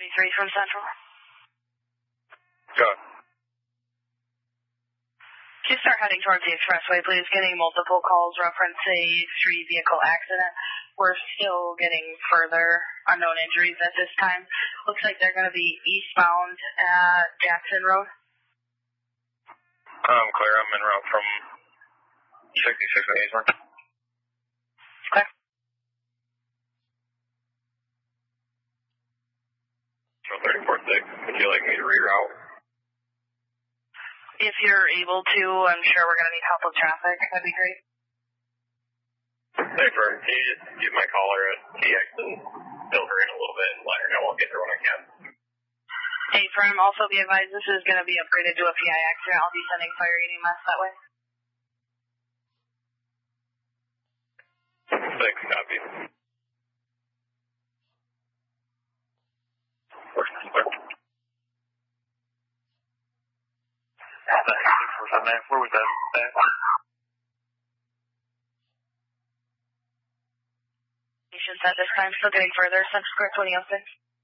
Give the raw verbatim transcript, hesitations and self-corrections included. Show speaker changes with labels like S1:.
S1: thirty-three from Central.
S2: Go.
S1: Just start heading towards the expressway, please. Getting multiple calls reference a three-vehicle accident. We're still getting further unknown injuries at this time. Looks like they're going to be eastbound at Jackson Road.
S2: I'm clear. I'm en route from sixty-six to Hazelburn.
S1: Clear.
S2: thirty-four six. Would you like me to reroute?
S1: If you're able to, I'm sure we're going to need help with traffic. That'd be great.
S2: Hey, Fern, can you just give my caller a T X and filter in a little bit and let her know I'll get there when I can?
S1: Hey, Fern, also be advised this is going to be upgraded to a P I accident. I'll be sending fire E M S that way.
S2: Six, copy.
S3: Where was that?
S1: Patients at this time still getting further. Central Square twenty oh six.